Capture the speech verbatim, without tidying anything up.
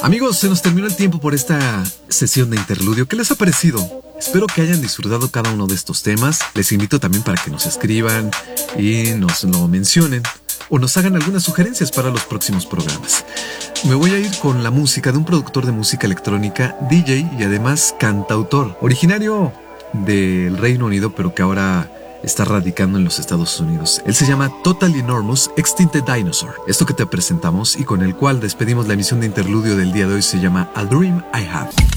Amigos, se nos terminó el tiempo por esta sesión de interludio. ¿Qué les ha parecido? Espero que hayan disfrutado cada uno de estos temas. Les invito también para que nos escriban y nos lo mencionen o nos hagan algunas sugerencias para los próximos programas. Me voy a ir con la música de un productor de música electrónica, D J y además cantautor, originario del Reino Unido, pero que ahora está radicando en los Estados Unidos. Él se llama Totally Enormous Extincted Dinosaur. Esto que te presentamos y con el cual despedimos la emisión de interludio del día de hoy se llama A Dream I Had.